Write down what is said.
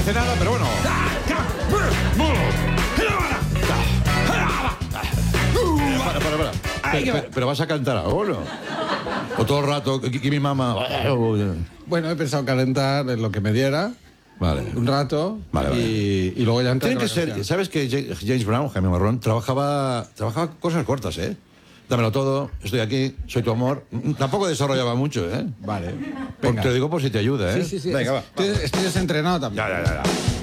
dice nada, pero bueno. Para. Pero vas a cantar ahora. O todo el rato, que mi mamá. Bueno, he pensado calentar en lo que me diera. Vale. Un rato. Vale. Y luego ya entrar. Tiene que ser. ¿Sabes que James Brown, Jaime Marrón, trabajaba cosas cortas, ¿eh? Dámelo todo, estoy aquí, soy tu amor. Tampoco desarrollaba mucho, ¿eh? Vale. Te lo digo por si te ayuda, ¿eh? Sí. Venga, va. Estoy desentrenado también. Ya.